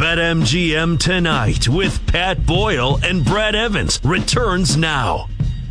BetMGM Tonight with Pat Boyle and Brad Evans returns now.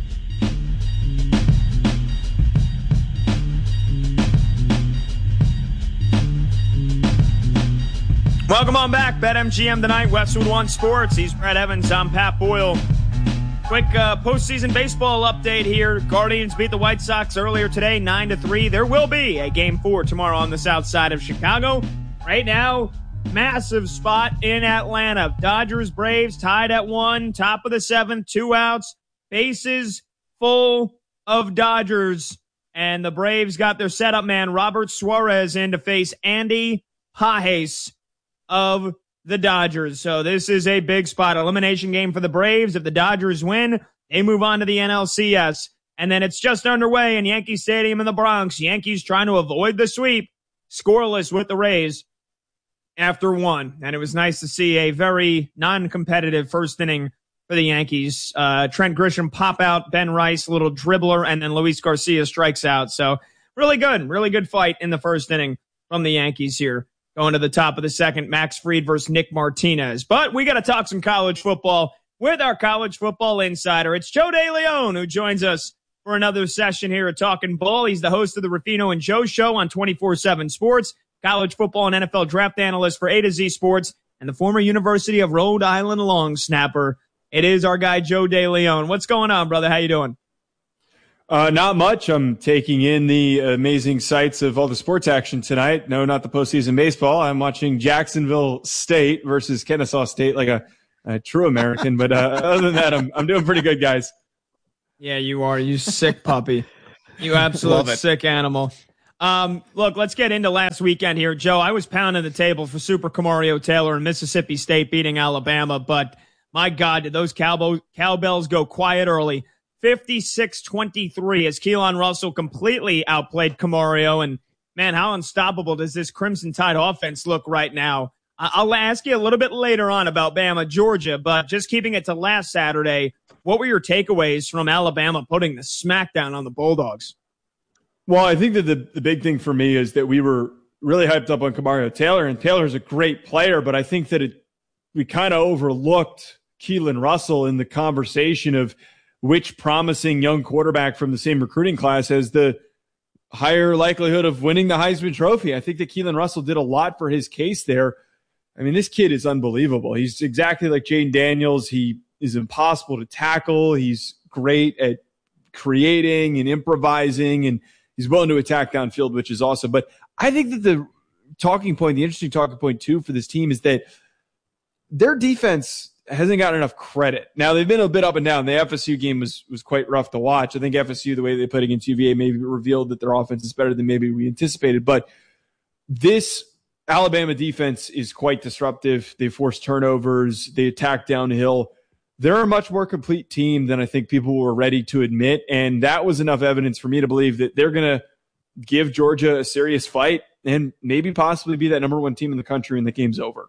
Welcome on back. BetMGM Tonight, Westwood One Sports. He's Brad Evans. I'm Pat Boyle. Quick postseason baseball update here. Guardians beat the White Sox earlier today, 9-3. There will be a Game 4 tomorrow on the south side of Chicago. Right now, massive spot in Atlanta. Dodgers, Braves tied at 1, top of the 7th, 2 outs, bases full of Dodgers. And the Braves got their setup man, Robert Suarez, in to face Andy Pages of the Dodgers. So this is a big spot. Elimination game for the Braves. If the Dodgers win, they move on to the NLCS. And then it's just underway in Yankee Stadium in the Bronx. Yankees trying to avoid the sweep, scoreless with the Rays after 1. And it was nice to see a very non-competitive first inning for the Yankees. Trent Grisham pop out, Ben Rice, a little dribbler, and then Luis Garcia strikes out. So really good fight in the first inning from the Yankees here. Going to the top of the second, Max Fried versus Nick Martinez. But we got to talk some college football with our college football insider. It's Joe DeLeon who joins us for another session here at Talking Ball. He's the host of the Ruffino and Joe Show on 24/7 Sports, college football and NFL draft analyst for A to Z Sports, and the former University of Rhode Island long snapper. It is our guy, Joe DeLeon. What's going on, brother? How you doing? Not much. I'm taking in the amazing sights of all the sports action tonight. No, not the postseason baseball. I'm watching Jacksonville State versus Kennesaw State like a true American. But other than that, I'm doing pretty good, guys. Yeah, you are. You sick puppy. You absolute sick animal. Look, let's get into last weekend here. Joe, I was pounding the table for Super Camario Taylor and Mississippi State beating Alabama. But, my God, did those cowbells go quiet early. 56-23 as Keelan Russell completely outplayed Camario. And, man, how unstoppable does this Crimson Tide offense look right now? I'll ask you a little bit later on about Bama, Georgia, but just keeping it to last Saturday, what were your takeaways from Alabama putting the smackdown on the Bulldogs? Well, I think that the big thing for me is that we were really hyped up on Camario Taylor, and Taylor's a great player, but I think that we kind of overlooked Keelan Russell in the conversation of which promising young quarterback from the same recruiting class has the higher likelihood of winning the Heisman Trophy. I think that Keelan Russell did a lot for his case there. I mean, this kid is unbelievable. He's exactly like Jane Daniels. He is impossible to tackle. He's great at creating and improvising, and he's willing to attack downfield, which is awesome. But I think that the interesting talking point too for this team is that their defense hasn't gotten enough credit. Now, they've been a bit up and down. The FSU game was quite rough to watch. I think FSU, the way they played against UVA, maybe revealed that their offense is better than maybe we anticipated. But this Alabama defense is quite disruptive. They force turnovers. They attack downhill. They're a much more complete team than I think people were ready to admit. And that was enough evidence for me to believe that they're going to give Georgia a serious fight and maybe possibly be that number 1 team in the country when the game's over.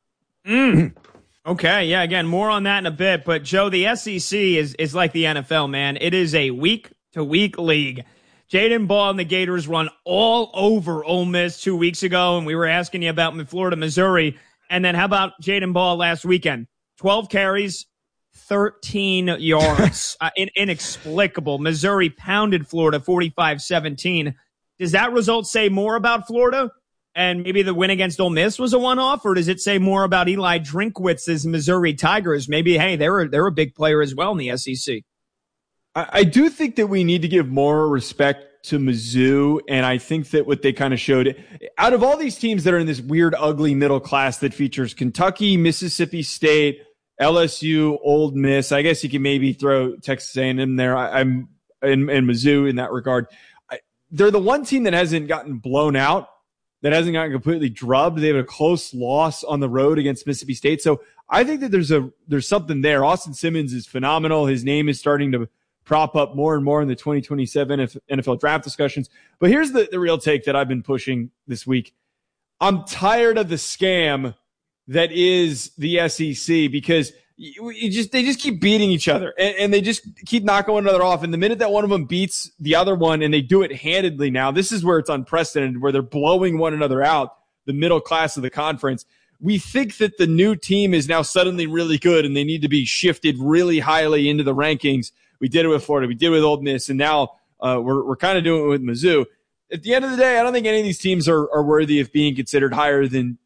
Okay, yeah, again, more on that in a bit. But, Joe, the SEC is like the NFL, man. It is a week-to-week league. Jaden Ball and the Gators run all over Ole Miss 2 weeks ago, and we were asking you about Florida, Missouri. And then how about Jaden Ball last weekend? 12 carries, 13 yards. Inexplicable. Missouri pounded Florida 45-17. Does that result say more about Florida? And maybe the win against Ole Miss was a one-off, or does it say more about Eli Drinkwitz's Missouri Tigers? Maybe, hey, they're a big player as well in the SEC. I do think that we need to give more respect to Mizzou, and I think that what they kind of showed, out of all these teams that are in this weird, ugly middle class that features Kentucky, Mississippi State, LSU, Ole Miss, I guess you can maybe throw Texas A&M there. I'm in Mizzou in that regard. They're the one team that hasn't gotten blown out, that hasn't gotten completely drubbed. They have a close loss on the road against Mississippi State. So I think that there's something there. Austin Simmons is phenomenal. His name is starting to prop up more and more in the 2027 NFL draft discussions. But here's the real take that I've been pushing this week. I'm tired of the scam that is the SEC because they just keep beating each other and they just keep knocking one another off. And the minute that one of them beats the other one, and they do it handedly now, this is where it's unprecedented, where they're blowing one another out, the middle class of the conference. we think that the new team is now suddenly really good and they need to be shifted really highly into the rankings. We did it with Florida. We did it with Ole Miss. And now we're kind of doing it with Mizzou. At the end of the day, I don't think any of these teams are worthy of being considered higher than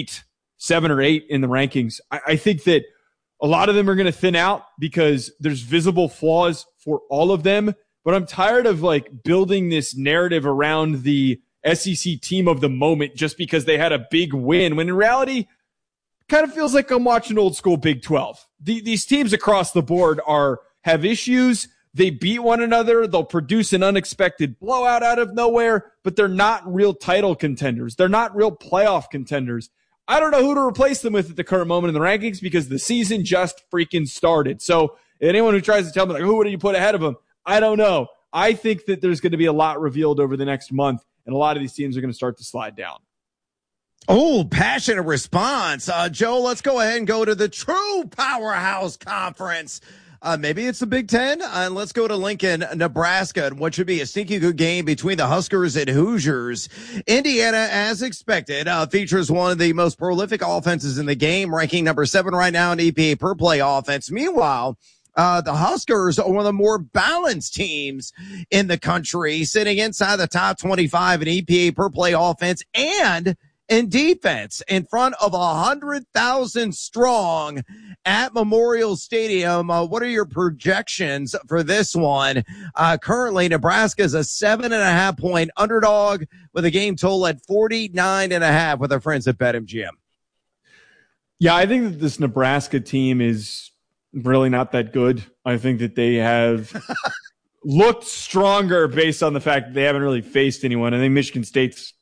7 or 8 in the rankings. I think that a lot of them are going to thin out because there's visible flaws for all of them. But I'm tired of like building this narrative around the SEC team of the moment just because they had a big win, when in reality, kind of feels like I'm watching old school Big 12. These teams across the board have issues. They beat one another. They'll produce an unexpected blowout out of nowhere, but they're not real title contenders. They're not real playoff contenders. I don't know who to replace them with at the current moment in the rankings because the season just freaking started. So anyone who tries to tell me, like, who would you put ahead of them? I don't know. I think that there's going to be a lot revealed over the next month, and a lot of these teams are going to start to slide down. Oh, passionate response. Joe, let's go ahead and go to the true powerhouse conference. Maybe it's the Big Ten. And let's go to Lincoln, Nebraska, and what should be a stinky good game between the Huskers and Hoosiers. Indiana, as expected, features one of the most prolific offenses in the game, ranking number 7 right now in EPA per play offense. Meanwhile, the Huskers are one of the more balanced teams in the country, sitting inside the top 25 in EPA per play offense and in defense, in front of 100,000 strong at Memorial Stadium. What are your projections for this one? Currently, Nebraska is a 7.5 point underdog with a game total at 49.5 with our friends at BetMGM. Yeah, I think that this Nebraska team is really not that good. I think that they have looked stronger based on the fact that they haven't really faced anyone. I think Michigan State's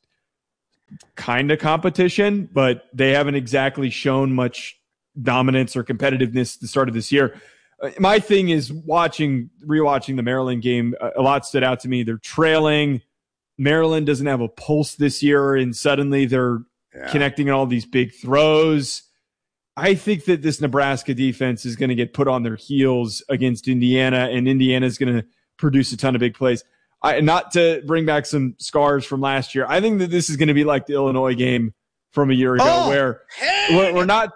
kind of competition, but they haven't exactly shown much dominance or competitiveness at the start of this year. My thing is rewatching the Maryland game. A lot stood out to me. They're trailing. Maryland doesn't have a pulse this year, and suddenly they're connecting all these big throws. I think that this Nebraska defense is going to get put on their heels against Indiana, and Indiana is going to produce a ton of big plays. Not to bring back some scars from last year, I think that this is going to be like the Illinois game from a year ago, where we're not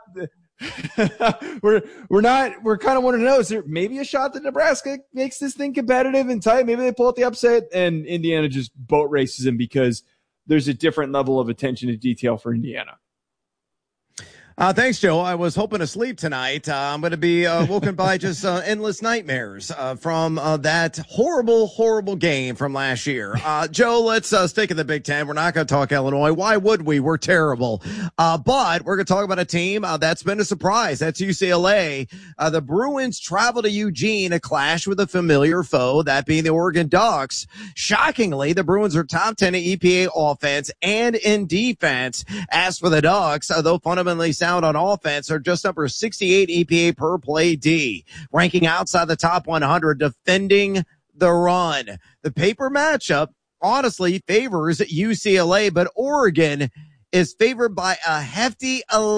we're kind of wanting to know, is there maybe a shot that Nebraska makes this thing competitive and tight? Maybe they pull out the upset and Indiana just boat races them because there's a different level of attention to detail for Indiana. Thanks, Joe. I was hoping to sleep tonight. I'm going to be woken by just endless nightmares from that horrible game from last year. Joe, let's stick in the Big Ten. We're not going to talk Illinois. Why would we? We're terrible. But we're going to talk about a team that's been a surprise. That's UCLA. The Bruins travel to Eugene, a clash with a familiar foe, that being the Oregon Ducks. Shockingly, the Bruins are top 10 in EPA offense and in defense. As for the Ducks, though fundamentally sound on offense, are just number 68 EPA per play D, ranking outside the top 100, defending the run. The paper matchup honestly favors UCLA, but Oregon is favored by a hefty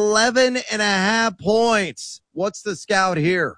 11.5 points. What's the scout here?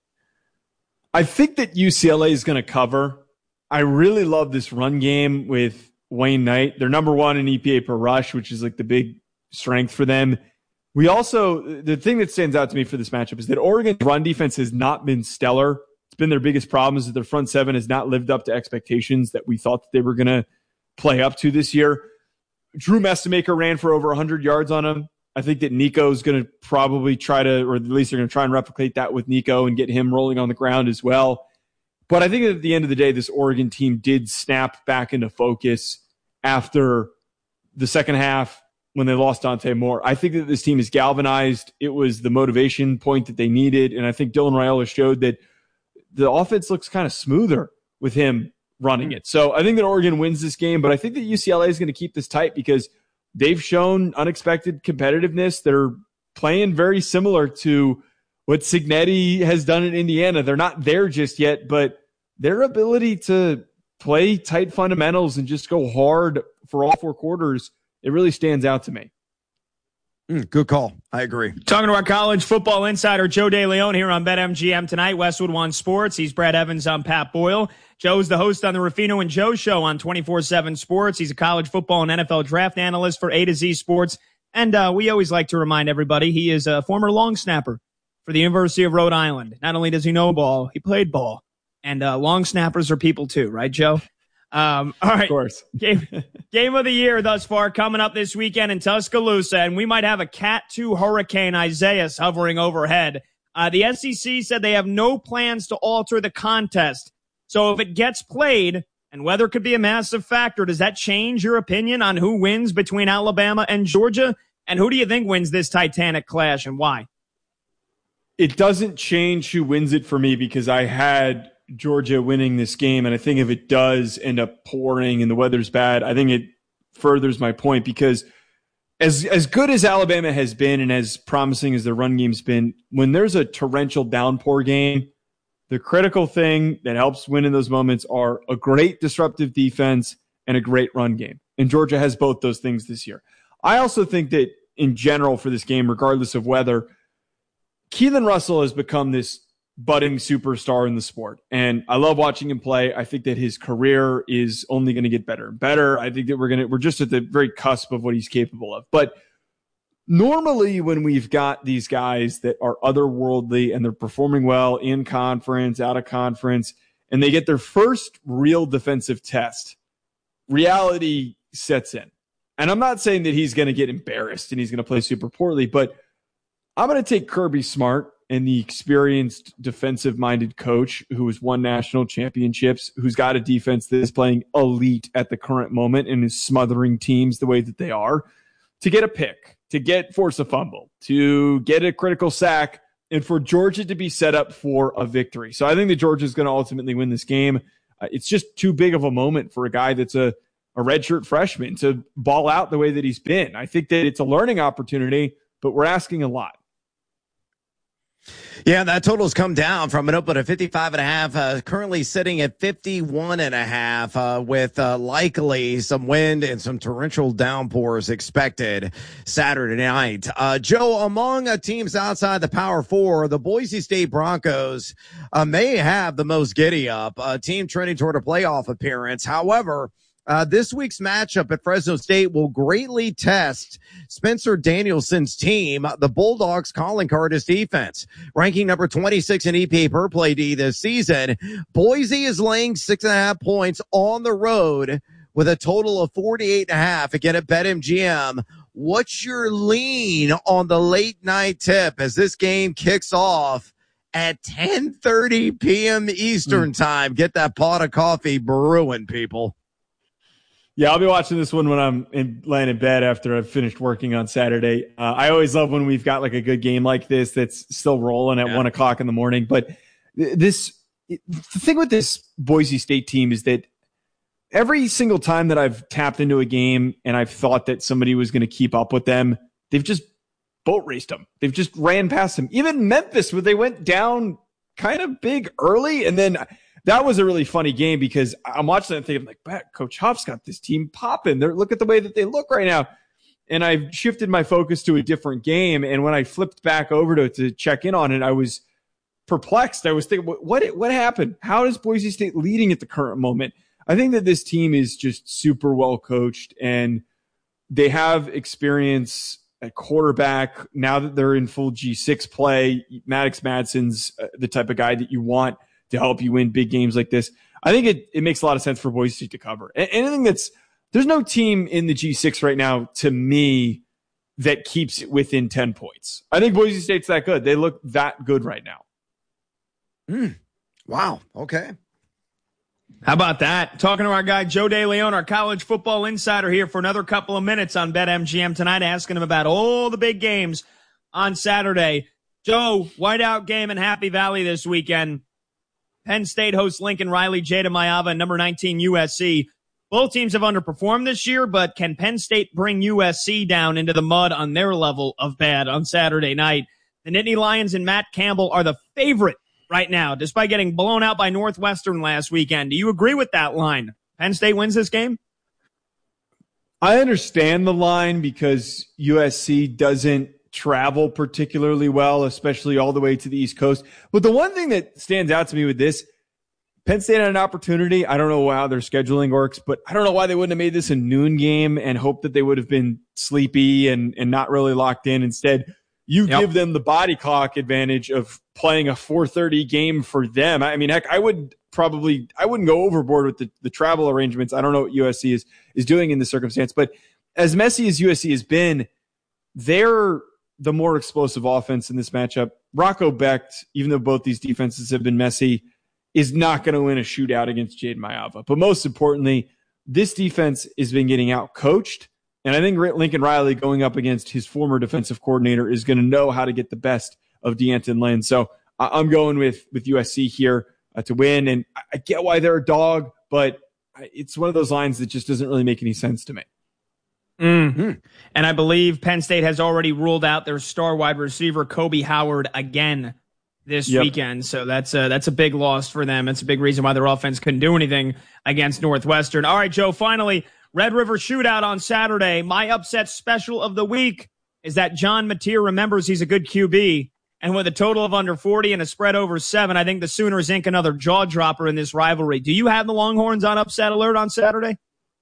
I think that UCLA is going to cover. I really love this run game with Wayne Knight. They're number 1 in EPA per rush, which is like the big strength for them. We also, the thing that stands out to me for this matchup is that Oregon's run defense has not been stellar. It's been their biggest problem, is that their front seven has not lived up to expectations that we thought that they were going to play up to this year. Drew Messamaker ran for over 100 yards on him. I think that Nico's going to probably try to, or at least they're going to try and replicate that with Nico and get him rolling on the ground as well. But I think that at the end of the day, this Oregon team did snap back into focus after the second half when they lost Dante Moore. I think that this team is galvanized. It was the motivation point that they needed. And I think Dylan Raiola showed that the offense looks kind of smoother with him running it. So I think that Oregon wins this game, but I think that UCLA is going to keep this tight because they've shown unexpected competitiveness. They're playing very similar to what Cignetti has done in Indiana. They're not there just yet, but their ability to play tight fundamentals and just go hard for all 4 quarters, it really stands out to me. Good call. I agree. Talking to our college football insider, Joe DeLeon, here on BetMGM tonight, Westwood One Sports. He's Brad Evans. I'm Pat Boyle. Joe's the host on the Ruffino and Joe Show on 24/7 Sports. He's a college football and NFL draft analyst for A to Z Sports. And we always like to remind everybody he is a former long snapper for the University of Rhode Island. Not only does he know ball, he played ball. And long snappers are people too, right, Joe? All right. Of course. Game of the year thus far coming up this weekend in Tuscaloosa, and we might have a Cat 2 Hurricane Isaias hovering overhead. The SEC said they have no plans to alter the contest. So if it gets played, and weather could be a massive factor, does that change your opinion on who wins between Alabama and Georgia? And who do you think wins this Titanic clash and why? It doesn't change who wins it for me because I had Georgia winning this game. And I think if it does end up pouring and the weather's bad, I think it furthers my point because as good as Alabama has been and as promising as the run game's been, when there's a torrential downpour game, the critical thing that helps win in those moments are a great disruptive defense and a great run game. And Georgia has both those things this year. I also think that in general for this game, regardless of weather, Keelan Russell has become this budding superstar in the sport. And I love watching him play. I think that his career is only going to get better and better. I think that we're just at the very cusp of what he's capable of. But normally when we've got these guys that are otherworldly and they're performing well in conference, out of conference, and they get their first real defensive test, reality sets in. And I'm not saying that he's going to get embarrassed and he's going to play super poorly, but I'm going to take Kirby Smart and the experienced defensive-minded coach who has won national championships, who's got a defense that is playing elite at the current moment and is smothering teams the way that they are, to get a pick, to force a fumble, to get a critical sack, and for Georgia to be set up for a victory. So I think that Georgia is going to ultimately win this game. It's just too big of a moment for a guy that's a redshirt freshman to ball out the way that he's been. I think that it's a learning opportunity, but we're asking a lot. Yeah, that total's come down from an open of 55.5, currently sitting at 51.5, with likely some wind and some torrential downpours expected Saturday night. Joe, among teams outside the Power Four, the Boise State Broncos may have the most giddy up, a team trending toward a playoff appearance. However, this week's matchup at Fresno State will greatly test Spencer Danielson's team. The Bulldogs' calling card is defense. Ranking number 26 in EPA per play D this season, Boise is laying 6.5 points on the road with a total of 48.5 again at BetMGM. What's your lean on the late night tip as this game kicks off at 10:30 p.m. Eastern time? Get that pot of coffee brewing, people. Yeah, I'll be watching this one when I'm laying in bed after I've finished working on Saturday. I always love when we've got like a good game like this that's still rolling at 1 o'clock in the morning. But the thing with this Boise State team is that every single time that I've tapped into a game and I've thought that somebody was going to keep up with them, they've just boat raced them. They've just ran past them. Even Memphis, where they went down kind of big early, and then that was a really funny game because I'm watching that and thinking, like, Coach Huff's got this team popping. Look at the way that they look right now. And I've shifted my focus to a different game. And when I flipped back over to check in on it, I was perplexed. I was thinking, what happened? How is Boise State leading at the current moment? I think that this team is just super well coached and they have experience at quarterback. Now that they're in full G6 play, Maddox Madsen's the type of guy that you want to help you win big games like this. I think it makes a lot of sense for Boise State to cover. Anything there's no team in the G6 right now, to me, that keeps it within 10 points. I think Boise State's that good. They look that good right now. Wow. Okay. How about that? Talking to our guy, Joe DeLeon, our college football insider here for another couple of minutes on BetMGM tonight, asking him about all the big games on Saturday. Joe, whiteout game in Happy Valley this weekend. Penn State hosts Lincoln Riley, Jada Mayava, and number 19 USC. Both teams have underperformed this year, but can Penn State bring USC down into the mud on their level of bad on Saturday night? The Nittany Lions and Matt Campbell are the favorite right now, despite getting blown out by Northwestern last weekend. Do you agree with that line? Penn State wins this game? I understand the line because USC doesn't travel particularly well, especially all the way to the East Coast. But the one thing that stands out to me with this, Penn State had an opportunity. I don't know how their scheduling works, but I don't know why they wouldn't have made this a noon game and hoped that they would have been sleepy and not really locked in. Instead, you give them the body clock advantage of playing a 4:30 game for them. I mean, heck, I wouldn't go overboard with the travel arrangements. I don't know what USC is doing in this circumstance, but as messy as USC has been, they're the more explosive offense in this matchup. Rocco Becht, even though both these defenses have been messy, is not going to win a shootout against Jade Mayava. But most importantly, this defense has been getting out-coached, and I think Lincoln Riley going up against his former defensive coordinator is going to know how to get the best of D'Anton Lynn. So I'm going with USC here to win, and I get why they're a dog, but it's one of those lines that just doesn't really make any sense to me. Mm-hmm. And I believe Penn State has already ruled out their star wide receiver, Kobe Howard, again this weekend. So that's a big loss for them. It's a big reason why their offense couldn't do anything against Northwestern. All right, Joe, finally, Red River Shootout on Saturday. My upset special of the week is that John Mateer remembers he's a good QB. And with a total of under 40 and a spread over 7, I think the Sooners ink another jaw dropper in this rivalry. Do you have the Longhorns on upset alert on Saturday?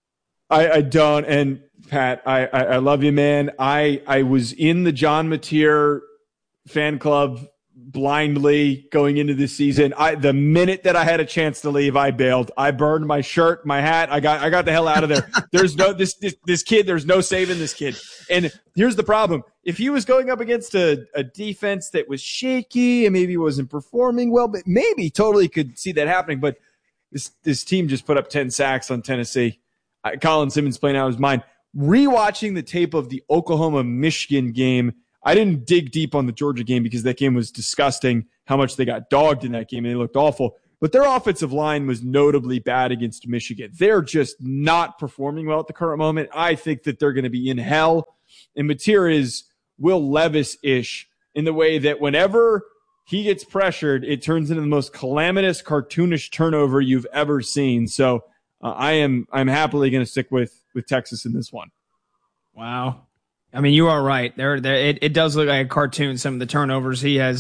I don't. And Pat, I love you, man. I was in the John Mateer fan club blindly going into this season. The minute that I had a chance to leave, I bailed. I burned my shirt, my hat. I got the hell out of there. There's no this kid. There's no saving this kid. And here's the problem: if he was going up against a defense that was shaky and maybe wasn't performing well, but maybe totally could see that happening. But this team just put up 10 sacks on Tennessee. Colin Simmons playing out of his mind. Rewatching the tape of the Oklahoma-Michigan game, I didn't dig deep on the Georgia game because that game was disgusting, how much they got dogged in that game, and they looked awful. But their offensive line was notably bad against Michigan. They're just not performing well at the current moment. I think that they're going to be in hell. And Mateer is Will Levis-ish in the way that whenever he gets pressured, it turns into the most calamitous, cartoonish turnover you've ever seen. So I'm happily going to stick with Texas in this one. Wow. I mean, you are right. It does look like a cartoon, some of the turnovers he has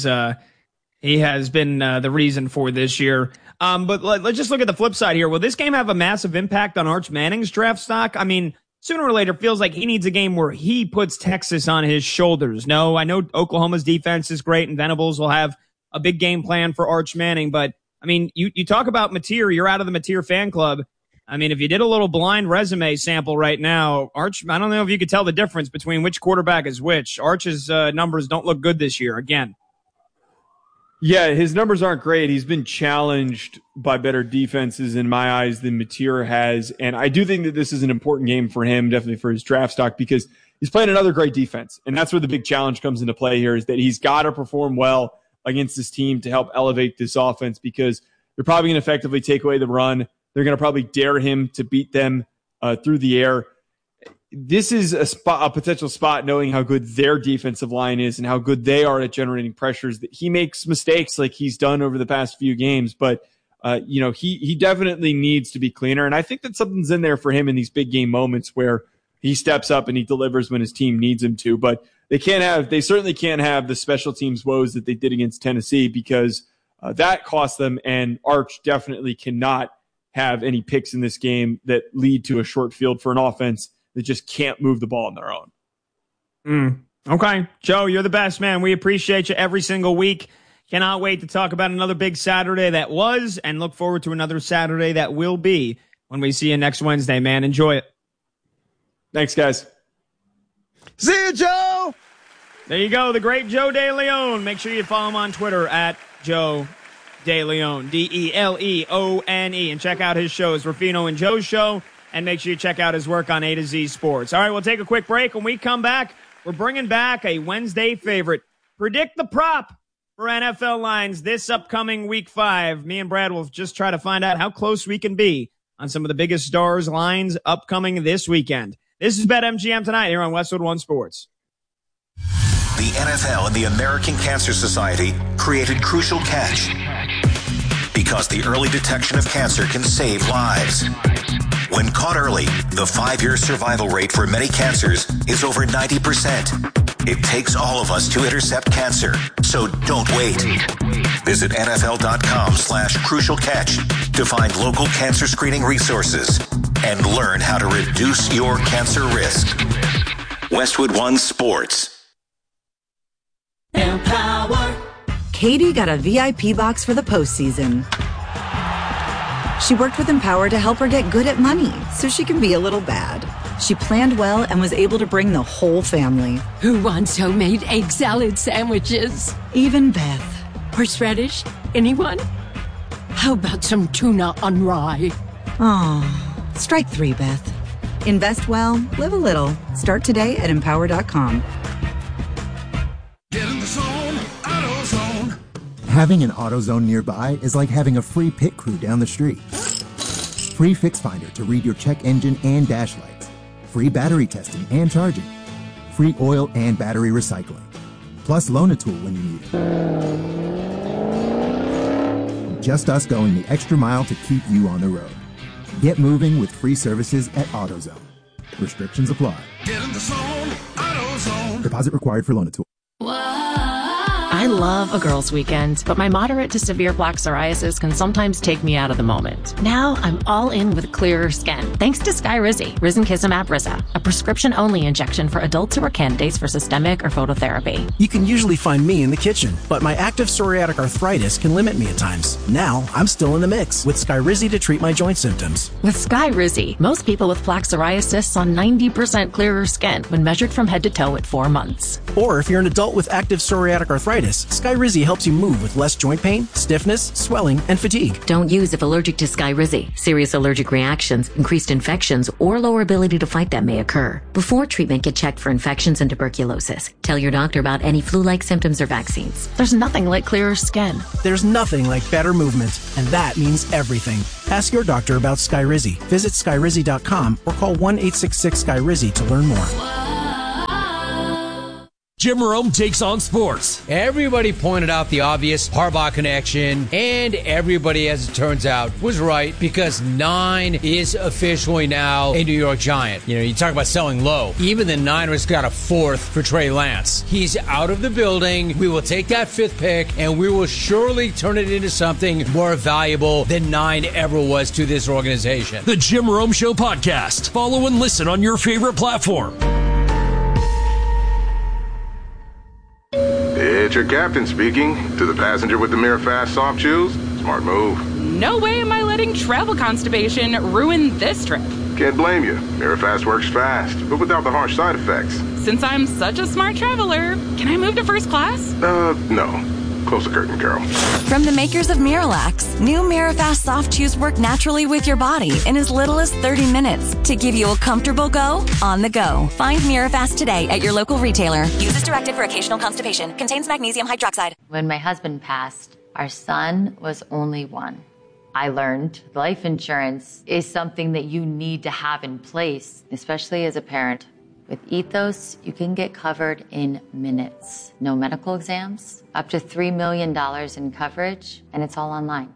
been the reason for this year. But let's just look at the flip side here. Will this game have a massive impact on Arch Manning's draft stock? I mean, sooner or later, feels like he needs a game where he puts Texas on his shoulders. No, I know Oklahoma's defense is great, and Venables will have a big game plan for Arch Manning. But, I mean, you talk about Mateer. You're out of the Mateer fan club. I mean, if you did a little blind resume sample right now, Arch, I don't know if you could tell the difference between which quarterback is which. Arch's numbers don't look good this year, again. Yeah, his numbers aren't great. He's been challenged by better defenses in my eyes than Mateer has. And I do think that this is an important game for him, definitely for his draft stock, because he's playing another great defense. And that's where the big challenge comes into play here, is that he's got to perform well against this team to help elevate this offense, because they're probably going to effectively take away the run. They're going to probably dare him to beat them through the air. This is a potential spot, knowing how good their defensive line is and how good they are at generating pressures, that he makes mistakes like he's done over the past few games. But, he definitely needs to be cleaner. And I think that something's in there for him in these big game moments where he steps up and he delivers when his team needs him to. But they certainly can't have the special teams woes that they did against Tennessee, because that cost them. And Arch definitely cannot have any picks in this game that lead to a short field for an offense that just can't move the ball on their own. Okay. Joe, you're the best, man. We appreciate you every single week. Cannot wait to talk about another big Saturday that was, and look forward to another Saturday that will be when we see you next Wednesday, man. Enjoy it. Thanks, guys. See you, Joe. There you go. The great Joe DeLeon. Make sure you follow him on Twitter at Joe DeLeon, DeLeone, and check out his shows, Ruffino and Joe's show, and make sure you check out his work on A to Z Sports. All right, we'll take a quick break. When we come back, we're bringing back a Wednesday favorite. Predict the prop for NFL lines this upcoming Week 5. Me and Brad will just try to find out how close we can be on some of the biggest stars lines upcoming this weekend. This is BetMGM Tonight here on Westwood One Sports. The NFL and the American Cancer Society created Crucial Catch because the early detection of cancer can save lives. When caught early, the 5-year survival rate for many cancers is over 90%. It takes all of us to intercept cancer, so don't wait. Visit NFL.com/crucial catch to find local cancer screening resources and learn how to reduce your cancer risk. Westwood One Sports. Empower. Katie got a VIP box for the postseason. She worked with Empower to help her get good at money so she can be a little bad. She planned well and was able to bring the whole family. Who wants homemade egg salad sandwiches? Even Beth. Horseradish? Anyone? How about some tuna on rye? Oh, strike 3, Beth. Invest well, live a little. Start today at Empower.com. Get in the zone, AutoZone. Having an AutoZone nearby is like having a free pit crew down the street. Free Fix Finder to read your check engine and dash lights. Free battery testing and charging. Free oil and battery recycling. Plus loan a tool when you need it. Just us going the extra mile to keep you on the road. Get moving with free services at AutoZone. Restrictions apply. Get in the zone, AutoZone. Deposit required for loan a tool. I love a girls' weekend, but my moderate to severe plaque psoriasis can sometimes take me out of the moment. Now I'm all in with clearer skin, thanks to Skyrizi, Risankizumab Risa, a prescription-only injection for adults who are candidates for systemic or phototherapy. You can usually find me in the kitchen, but my active psoriatic arthritis can limit me at times. Now I'm still in the mix with Skyrizi to treat my joint symptoms. With Skyrizi, most people with plaque psoriasis saw 90% clearer skin when measured from head to toe at 4 months. Or if you're an adult with active psoriatic arthritis, Skyrizi helps you move with less joint pain, stiffness, swelling, and fatigue. Don't use if allergic to Skyrizi. Serious allergic reactions, increased infections, or lower ability to fight them may occur. Before treatment, get checked for infections and tuberculosis. Tell your doctor about any flu-like symptoms or vaccines. There's nothing like clearer skin. There's nothing like better movement, and that means everything. Ask your doctor about Skyrizi. Visit Skyrizi.com or call 1-866-SKYRIZI to learn more. Jim Rome takes on sports. Everybody pointed out the obvious Harbaugh connection, and everybody, as it turns out, was right because 9 is officially now a New York Giant. You know, you talk about selling low. Even the Niners got a 4th for Trey Lance. He's out of the building. We will take that 5th pick, and we will surely turn it into something more valuable than 9 ever was to this organization. The Jim Rome Show podcast. Follow and listen on your favorite platform. It's your captain speaking. To the passenger with the Mirror Fast soft shoes, smart move. No way am I letting travel constipation ruin this trip. Can't blame you. Mirror Fast works fast, but without the harsh side effects. Since I'm such a smart traveler, can I move to first class? No. Close the curtain, Carol. From the makers of Miralax, new Mirafast soft chews work naturally with your body in as little as 30 minutes to give you a comfortable go on the go. Find Mirafast today at your local retailer. Use as directed for occasional constipation. Contains magnesium hydroxide. When my husband passed, our son was only 1. I learned life insurance is something that you need to have in place, especially as a parent. With Ethos, you can get covered in minutes. No medical exams, up to $3 million in coverage, and it's all online.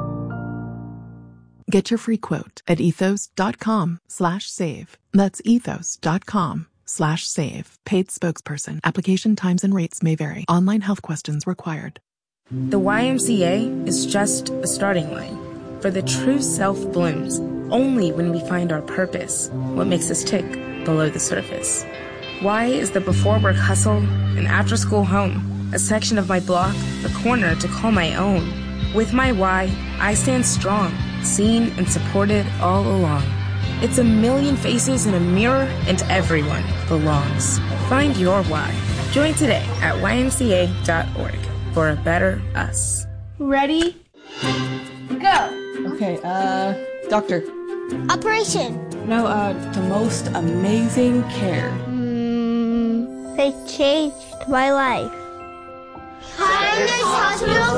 Get your free quote at ethos.com/save. That's ethos.com/save. Paid spokesperson. Application times and rates may vary. Online health questions required. The YMCA is just a starting line. For the true self blooms only when we find our purpose, what makes us tick below the surface. Y is the before-work hustle, an after-school home, a section of my block, a corner to call my own. With my Y, I stand strong, seen and supported all along. It's a million faces in a mirror, and everyone belongs. Find your Y. Join today at ymca.org for a better us. Ready? Go! Okay, doctor. Operation. No, the most amazing care. They changed my life. Highness Hospital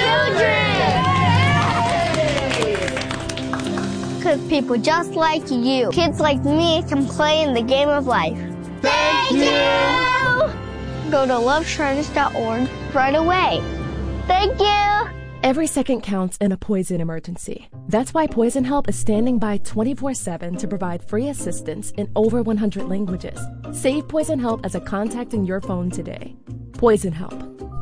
for Children! Because people just like you, kids like me, can play in the game of life. Thank you! Go to loveshriners.org right away. Thank you! Every second counts in a poison emergency. That's why Poison Help is standing by 24/7 to provide free assistance in over 100 languages. Save Poison Help as a contact in your phone today. Poison Help.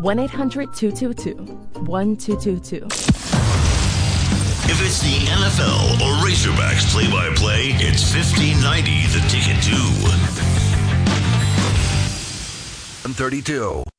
1-800-222-1222. If it's the NFL or Razorbacks play-by-play, it's 1590 The Ticket too. 32.